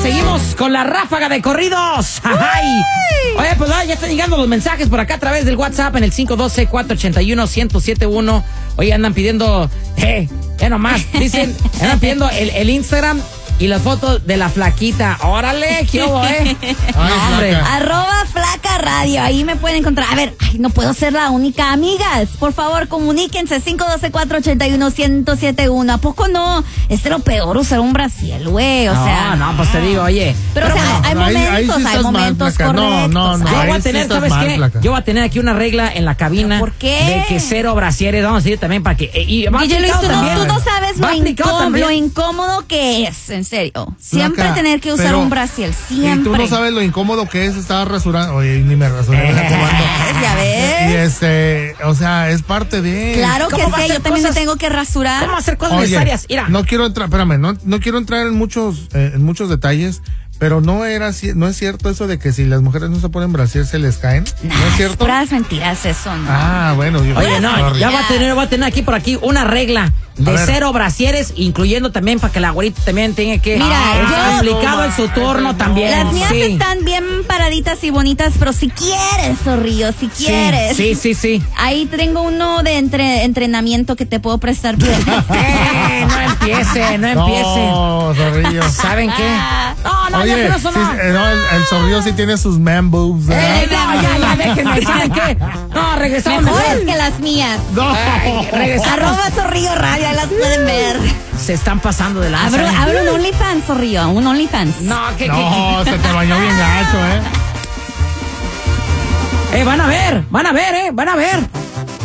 seguimos con la ráfaga de corridos. ¡Ay! Oye, pues ya están llegando los mensajes por acá a través del WhatsApp en el 512-481-1071. Oye, andan pidiendo, ya nomás, dicen, andan pidiendo el Instagram y las fotos de la flaquita. Órale, ¿qué hubo, Ay, no, hombre. @FlacaRadio, ahí me pueden encontrar. A ver, no puedo ser la única, amigas. Por favor, comuníquense, 512-481-1071. ¿A poco no? Es lo peor usar un brasier, güey, o sea. No, pues te digo, oye. Pero o sea, hay momentos, hay momentos correctos. No, Yo voy a ahí sí tener, estás ¿sabes mal, qué? Flaca. Yo voy a tener aquí una regla en la cabina. ¿Por qué? De que cero brasieres, vamos a decir también para que... DJ Luis, tú no sabes Va aplicado también. lo incómodo que es, en serio. Siempre Flaca, tener que usar pero- un brasier, Y siempre. tú no sabes lo incómodo que es estar rasurando. Oye, ni me rasuré. Ya ves. Y o sea, es parte de... Claro que ¿Cómo va a sí, ser yo también me cosas? tengo que rasurar. ¿Cómo hacer cosas Oye, necesarias? Mira. no quiero entrar, espérame, no quiero entrar en muchos detalles, pero no es cierto eso de que si las mujeres no se ponen brasier se les caen. ¿No es cierto? Puras mentiras eso, ¿no? Ah, bueno. Oye, no, sorry. ya voy a tener aquí por aquí una regla de A ver. cero brasieres, incluyendo también para que la güerita también tenga que... Mira, yo- aplicado en su turno también. Las mías Sí. están bien paraditas y bonitas, pero si quieres, Zorrillo, si quieres. Sí. Ahí tengo uno de entrenamiento que te puedo prestar. No empiece. No, zorrillo. ¿Saben qué? No, Oye, ya, pero eso sí, no. el zorrillo sí tiene sus man boobs, ¿verdad? Ya, déjenme, ¿saben qué? No, regresamos. Mejores que las mías. No. Regresamos. @Zorrillo Radio, ahí las pueden ver. Se están pasando de lanza. Abro un OnlyFans, Zorrillo, un OnlyFans. No, No, se te bañó bien gacho, van a ver, van a ver.